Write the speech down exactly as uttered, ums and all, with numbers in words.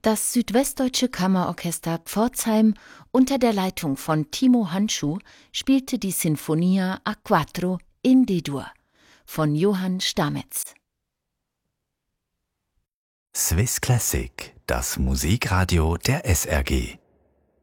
Das Südwestdeutsche Kammerorchester Pforzheim unter der Leitung von Timo Handschuh spielte die Sinfonia a quattro in D-Dur von Johann Stametz. Swiss Classic, das Musikradio der S R G.